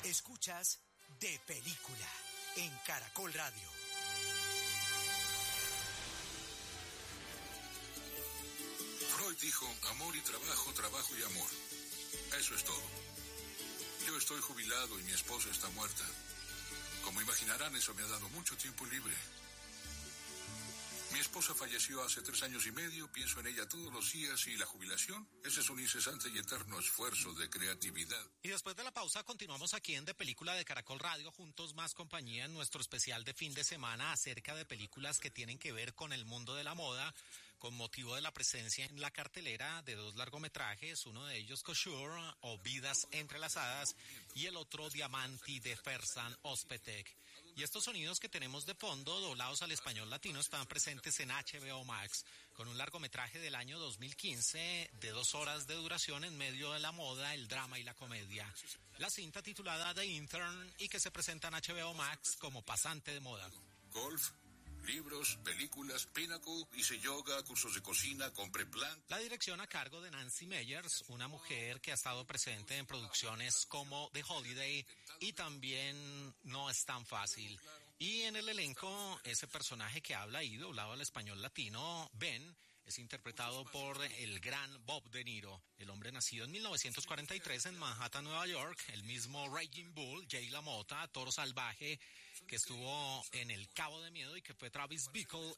Escuchas De Película en Caracol Radio. Freud dijo, amor y trabajo, trabajo y amor. Eso es todo. Yo estoy jubilado y mi esposa está muerta. Como imaginarán, eso me ha dado mucho tiempo libre. Mi esposa falleció hace 3 años y medio, pienso en ella todos los días y la jubilación, ese es un incesante y eterno esfuerzo de creatividad. Y después de la pausa continuamos aquí en De Película de Caracol Radio, juntos más compañía en nuestro especial de fin de semana acerca de películas que tienen que ver con el mundo de la moda, con motivo de la presencia en la cartelera de 2 largometrajes, uno de ellos Couture o Vidas Entrelazadas y el otro Diamanti de Ferzan Özpetek. Y estos sonidos que tenemos de fondo, doblados al español latino, están presentes en HBO Max, con un largometraje del año 2015 de 2 horas de duración en medio de la moda, el drama y la comedia. La cinta titulada The Intern y que se presenta en HBO Max como Pasante de moda. Golf, libros, películas, Pinnacle, hice yoga, cursos de cocina, compré plantas. La dirección a cargo de Nancy Meyers, una mujer que ha estado presente en producciones como The Holiday y también No es tan fácil. Y en el elenco, ese personaje que habla ahí, doblado al español latino, Ben, es interpretado por el gran Bob De Niro, el hombre nacido en 1943 en Manhattan, Nueva York, el mismo Raging Bull, Jay LaMotta, Toro Salvaje, que estuvo en El Cabo de Miedo y que fue Travis Bickle